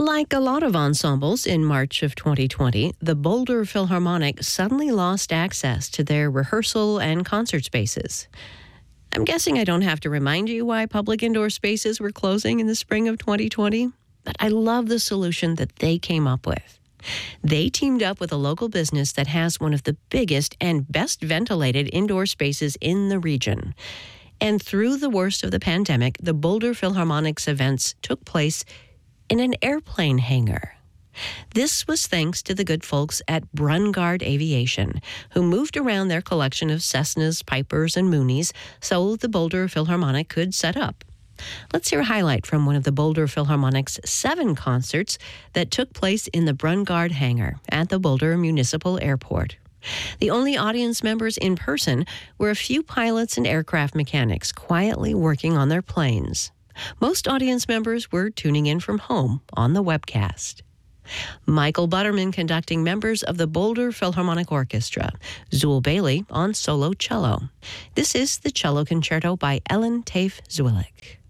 Like a lot of ensembles in March of 2020, the Boulder Philharmonic suddenly lost access to their rehearsal and concert spaces. I'm guessing I don't have to remind you why public indoor spaces were closing in the spring of 2020, but I love the solution that they came up with. They teamed up with a local business that has one of the biggest and best ventilated indoor spaces in the region. And through the worst of the pandemic, the Boulder Philharmonic's events took place in an airplane hangar. This was thanks to the good folks at Brungard Aviation, who moved around their collection of Cessnas, Pipers, and Moonies so the Boulder Philharmonic could set up. Let's hear a highlight from one of the Boulder Philharmonic's 7 concerts that took place in the Brungard hangar at the Boulder Municipal Airport. The only audience members in person were a few pilots and aircraft mechanics quietly working on their planes. Most audience members were tuning in from home on the webcast. Michael Butterman conducting members of the Boulder Philharmonic Orchestra, Zool Bailey on solo cello. This is the Cello Concerto by Ellen Tafe Zwilich.